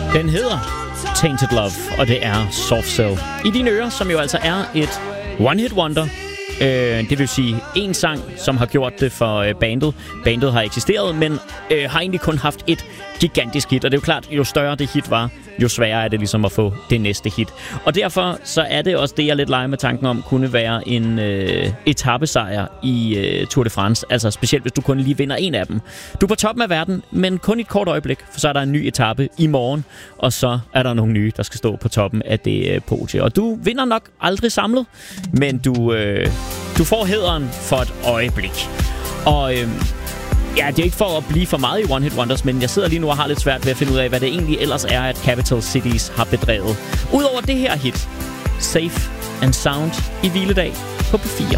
Den hedder Tainted Love, og det er Soft Cell. I dine ører, som jo altså er et one-hit wonder. Det vil sige en sang, som har gjort det for bandet. Bandet har eksisteret, men har egentlig kun haft et gigantisk hit. Og det er jo klart, jo større det hit var, jo sværere er det ligesom at få det næste hit. Og derfor så er det også det, jeg lidt leger med tanken om, kunne være en etapesejr i Tour de France. Altså specielt, hvis du kun lige vinder en af dem. Du er på toppen af verden, men kun i et kort øjeblik, for så er der en ny etape i morgen, og så er der nogle nye, der skal stå på toppen af det podie. Og du vinder nok aldrig samlet, men du får hæderen for et øjeblik. Og ja, det er ikke for at blive for meget i One Hit Wonders, men jeg sidder lige nu og har lidt svært ved at finde ud af, hvad det egentlig ellers er, at Capital Cities har bedrevet. Udover det her hit, Safe and Sound i hviledag på P4.